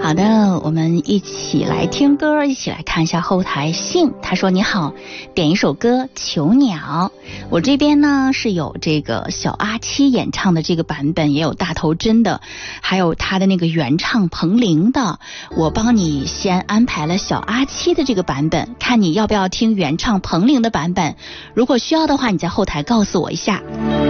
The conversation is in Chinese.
好的，我们一起来听歌，一起来看一下后台信。他说你好，点一首歌《囚鸟》。我这边呢是有这个小阿七演唱的这个版本，也有大头针的，还有他的那个原唱彭羚的。我帮你先安排了小阿七的这个版本，看你要不要听原唱彭羚的版本。如果需要的话，你在后台告诉我一下。